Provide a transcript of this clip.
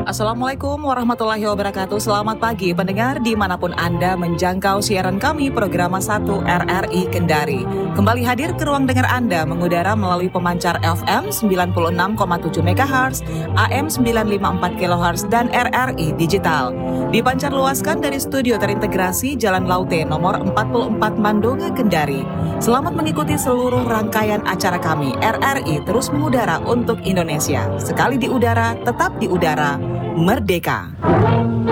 Assalamualaikum warahmatullahi wabarakatuh. Selamat pagi pendengar dimanapun Anda menjangkau siaran kami program 1 RRI Kendari. Kembali hadir ke ruang dengar Anda mengudara melalui pemancar FM 96,7 MHz, AM 954 kHz, dan RRI Digital. Dipancar luaskan dari studio terintegrasi Jalan Laute nomor 44 Mandunga, Kendari. Selamat mengikuti seluruh rangkaian acara kami. RRI terus mengudara untuk Indonesia. Sekali di udara, tetap di udara. Merdeka.